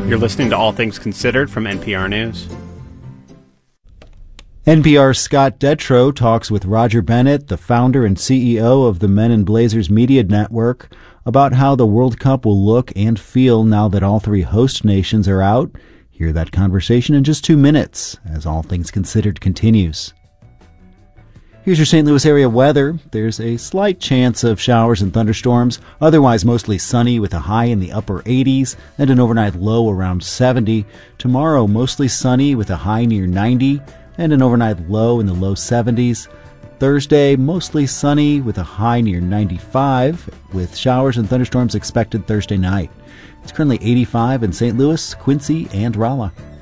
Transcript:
You're listening to All Things Considered from NPR News. NPR's Scott Detrow talks with Roger Bennett, the founder and CEO of the Men in Blazers Media Network, about how the World Cup will look and feel now that all three host nations are out. Hear that conversation in just 2 minutes as All Things Considered continues. Here's your St. Louis area weather. There's a slight chance of showers and thunderstorms, otherwise mostly sunny with a high in the upper 80s and an overnight low around 70. Tomorrow, mostly sunny with a high near 90 and an overnight low in the low 70s. Thursday, mostly sunny with a high near 95, with showers and thunderstorms expected Thursday night. It's currently 85 in St. Louis, Quincy, and Rolla.